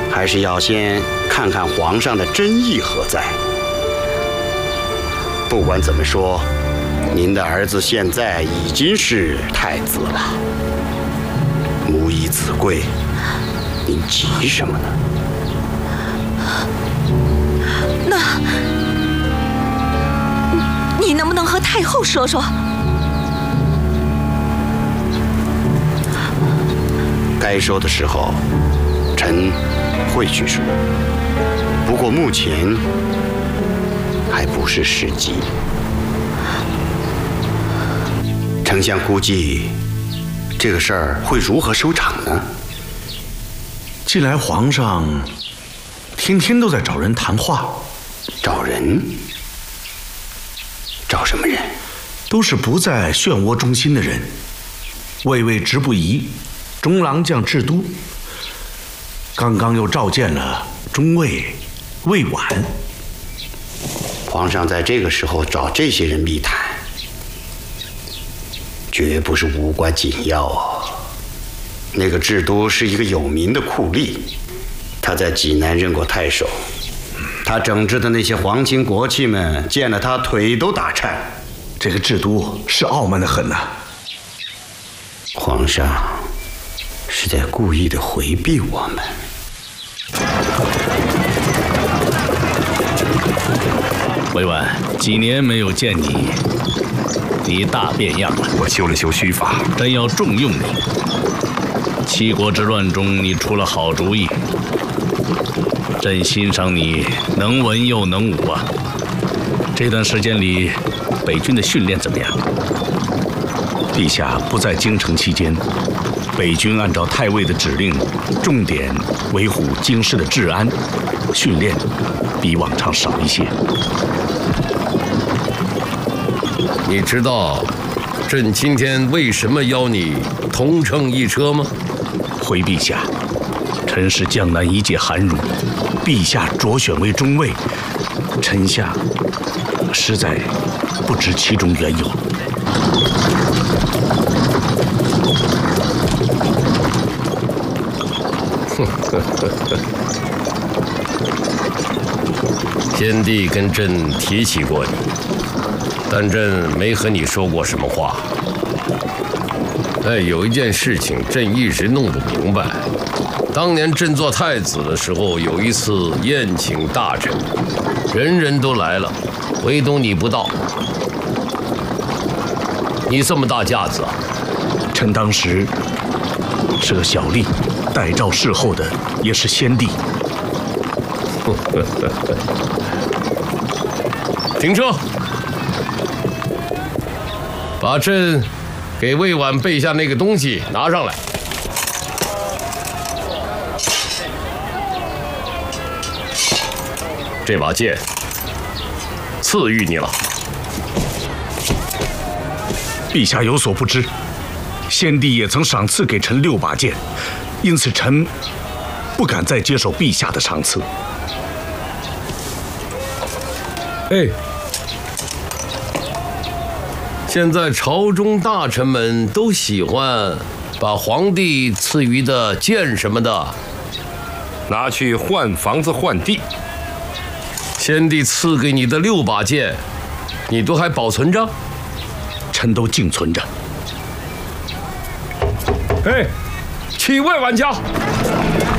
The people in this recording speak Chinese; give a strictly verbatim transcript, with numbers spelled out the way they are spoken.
还是要先看看皇上的真意何在。不管怎么说，您的儿子现在已经是太子了，母以子贵，您急什么呢？ 那，你能不能和太后说说？ 该说的时候，臣会去说。不过目前还不是时机。丞相估计，这个事儿会如何收场呢？ 近来皇上天天都在找人谈话。 找人？找什么人？ 都是不在漩涡中心的人。卫尉直不疑，中郎将智都，刚刚又召见了中尉魏婉。 皇上在这个时候找这些人密谈，绝不是无关紧要啊。那个智都是一个有名的酷吏，他在济南任过太守，他整治的那些皇亲国戚们见了他腿都打颤。 这个智都是傲慢的很呐、啊。 皇上是在故意的回避我们。 委婉，几年没有见你，你大变样了。 我修了修须发， 朕要重用你。七国之乱中，你出了好主意，朕欣赏你能文又能武啊。这段时间里，北军的训练怎么样？ 陛下不在京城期间，北军按照太尉的指令，重点维护京师的治安，训练比往常少一些。 你知道朕今天为什么邀你同乘一车吗？ 回陛下，臣是江南一介寒儒，陛下擢选为中尉，臣下实在不知其中缘由。 先帝跟朕提起过你，但朕没和你说过什么话。但有一件事情朕一直弄不明白。当年朕做太子的时候，有一次宴请大臣，人人都来了，唯独你不到。你这么大架子啊！ 臣当时是个小吏，待诏侍候的也是先帝。 停车！把朕给魏婉备下那个东西拿上来。这把剑赐予你了。 陛下有所不知，先帝也曾赏赐给臣六把剑，因此臣不敢再接受陛下的赏赐。 哎，现在朝中大臣们都喜欢把皇帝赐予的剑什么的拿去换房子换地。 先帝赐给你的六把剑，你都还保存着？ 臣都敬存着。 哎，启魏婉家。